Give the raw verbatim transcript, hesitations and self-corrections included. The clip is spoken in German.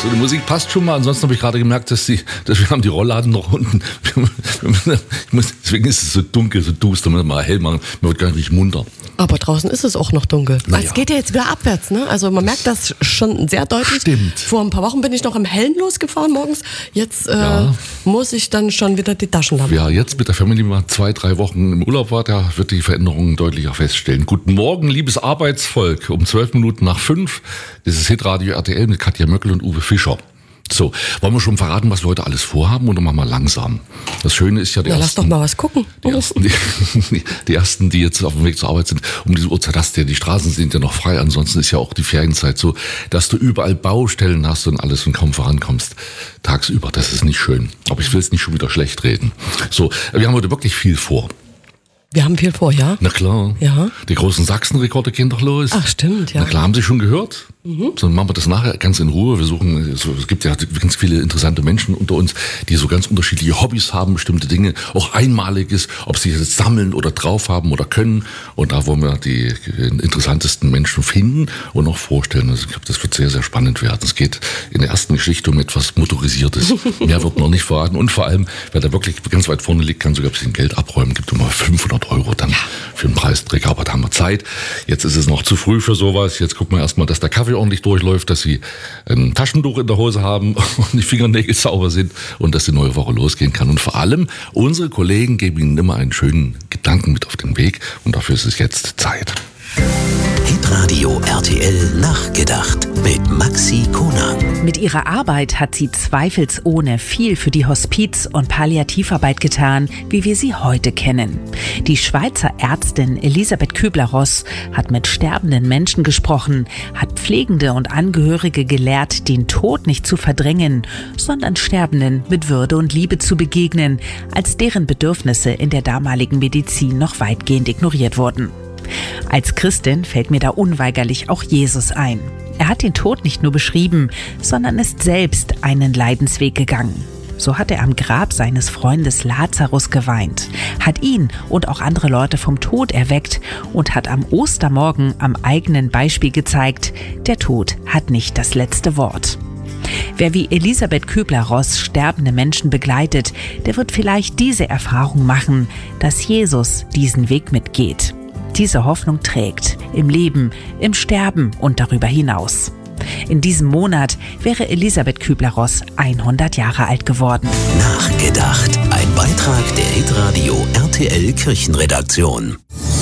So, die Musik passt schon mal. Ansonsten habe ich gerade gemerkt, dass, die, dass wir haben die Rollladen noch unten. Ich muss, deswegen ist es so dunkel, so duster. Müssen wir mal hell machen. Mir wird gar nicht richtig munter. Aber draußen ist es auch noch dunkel. Naja. Es geht ja jetzt wieder abwärts, ne? Also man merkt das schon sehr deutlich. Stimmt. Vor ein paar Wochen bin ich noch im Hellen losgefahren morgens. Jetzt äh, Ja. muss ich dann schon wieder die Taschenlampe. Ja, jetzt mit der Family mal zwei, drei Wochen im Urlaub war, da wird die Veränderungen deutlicher feststellen. Guten Morgen, liebes Arbeitsvolk. Um zwölf Minuten nach fünf. Das ist Hitradio R T L mit Katja Möckel und Uwe Fischer. So, wollen wir schon verraten, was wir heute alles vorhaben, oder machen wir langsam? Das Schöne ist ja, die Na, ersten, lass doch mal was gucken. Die ersten, die, die ersten, die jetzt auf dem Weg zur Arbeit sind, um diese Uhrzeit hast du ja, die Straßen sind ja noch frei, ansonsten ist ja auch die Ferienzeit so, dass du überall Baustellen hast und alles und kaum vorankommst tagsüber. Das ist nicht schön. Aber ich will es nicht schon wieder schlecht reden. So, wir haben heute wirklich viel vor. Wir haben viel vor, ja? Na klar. Ja. Die großen Sachsen-Rekorde gehen doch los. Ach, stimmt, ja. Na klar, haben Sie schon gehört? Mhm. So, dann machen wir das nachher ganz in Ruhe. Wir suchen, so, es gibt ja ganz viele interessante Menschen unter uns, die so ganz unterschiedliche Hobbys haben, bestimmte Dinge, auch Einmaliges, ob sie jetzt sammeln oder drauf haben oder können. Und da wollen wir die interessantesten Menschen finden und auch vorstellen. Also ich glaube, das wird sehr, sehr spannend werden. Es geht in der ersten Geschichte um etwas Motorisiertes. Mehr wird noch nicht verraten. Und vor allem, wer da wirklich ganz weit vorne liegt, kann sogar ein bisschen Geld abräumen. Gibt immer fünfhundert Euro dann für einen Preisträger. Aber da haben wir Zeit. Jetzt ist es noch zu früh für sowas. Jetzt gucken wir erstmal, dass der Kaffee ordentlich durchläuft, dass Sie ein Taschentuch in der Hose haben und die Fingernägel sauber sind und dass die neue Woche losgehen kann. Und vor allem, unsere Kollegen geben Ihnen immer einen schönen Gedanken mit auf den Weg und dafür ist es jetzt Zeit. Hitradio R T L nachgedacht mit Maxi Konang. Mit ihrer Arbeit hat sie zweifelsohne viel für die Hospiz- und Palliativarbeit getan, wie wir sie heute kennen. Die Schweizer Ärztin Elisabeth Kübler-Ross hat mit sterbenden Menschen gesprochen, hat Pflegende und Angehörige gelehrt, den Tod nicht zu verdrängen, sondern Sterbenden mit Würde und Liebe zu begegnen, als deren Bedürfnisse in der damaligen Medizin noch weitgehend ignoriert wurden. Als Christin fällt mir da unweigerlich auch Jesus ein. Er hat den Tod nicht nur beschrieben, sondern ist selbst einen Leidensweg gegangen. So hat er am Grab seines Freundes Lazarus geweint, hat ihn und auch andere Leute vom Tod erweckt und hat am Ostermorgen am eigenen Beispiel gezeigt, der Tod hat nicht das letzte Wort. Wer wie Elisabeth Kübler-Ross sterbende Menschen begleitet, der wird vielleicht diese Erfahrung machen, dass Jesus diesen Weg mitgeht. Diese Hoffnung trägt im Leben, im Sterben und darüber hinaus. In diesem Monat wäre Elisabeth Kübler-Ross hundert Jahre alt geworden. Nachgedacht. Ein Beitrag der Hitradio R T L Kirchenredaktion.